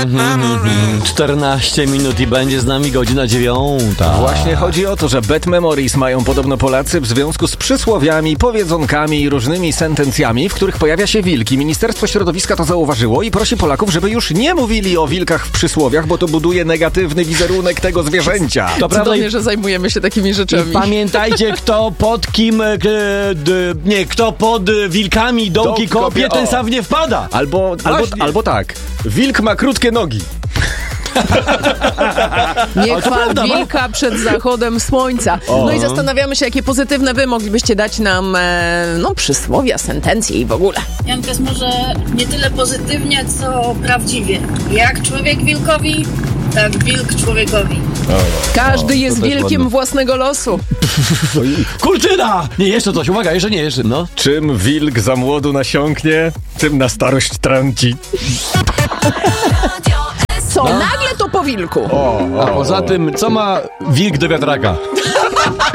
14 minut i będzie z nami godzina 9. Właśnie chodzi o to, że bad memories mają podobno Polacy w związku z przysłowiami, powiedzonkami i różnymi sentencjami, w których pojawia się wilk. I Ministerstwo Środowiska to zauważyło i prosi Polaków, żeby już nie mówili o wilkach w przysłowiach, bo to buduje negatywny wizerunek tego zwierzęcia. To prawda, że zajmujemy się takimi rzeczami. I pamiętajcie, kto pod kim, kto pod wilkami dołki kopie, ten sam nie wpada. Albo tak. Wilk ma krótkie nogi. Nie chwal wilka przed zachodem słońca. No i zastanawiamy się, jakie pozytywne wy moglibyście dać nam przysłowia, sentencje i w ogóle. Janka jest może nie tyle pozytywnie, co prawdziwie. Jak człowiek wilkowi, tak wilk człowiekowi. Każdy jest wilkiem własnego losu. Kurtyna! Nie, jeszcze coś, uwaga, jeszcze, no. Czym wilk za młodu nasiąknie, tym na starość trąci. Co, nagle to po wilku? A poza tym, co ma wilk do wiatraka?